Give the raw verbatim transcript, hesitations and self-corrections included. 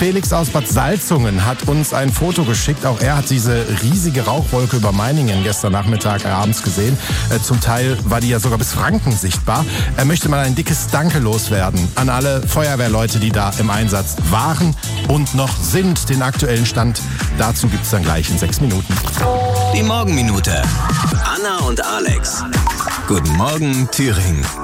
Felix aus Bad Salzungen hat uns ein Foto geschickt. Auch er hat diese riesige Rauchwolke über Meiningen gestern Nachmittag, äh, abends gesehen. Äh, zum Teil war die ja sogar bis Franken sichtbar. Er möchte mal ein dickes Danke loswerden an alle Feuerwehrleute, die da im Einsatz waren und noch sind. Den aktuellen Stand dazu gibt's dann gleich in sechs Minuten. Die Morgenminute. Anna und Alex. Guten Morgen, Thüringen.